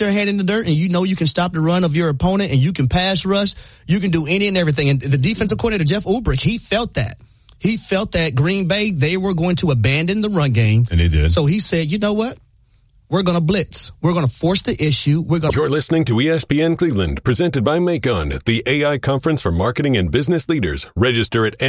your hand in the dirt and you know you can stop the run of your opponent and you can pass rush, you can do any and everything. And the defensive coordinator, Jeff Ulbrich, he felt that. He felt that Green Bay, they were going to abandon the run game. And they did. So he said, you know what? We're going to blitz. We're going to force the issue. You're listening to ESPN Cleveland, presented by Macon, the AI conference for marketing and business leaders. Register at